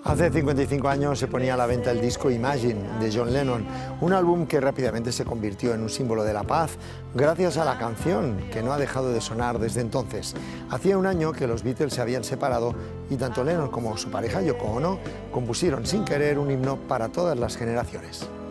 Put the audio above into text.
Hace 55 años se ponía a la venta el disco Imagine de John Lennon, un álbum que rápidamente se convirtió en un símbolo de la paz gracias a la canción, que no ha dejado de sonar desde entonces. Hacía un año que los Beatles se habían separado y tanto Lennon como su pareja Yoko Ono compusieron sin querer un himno para todas las generaciones.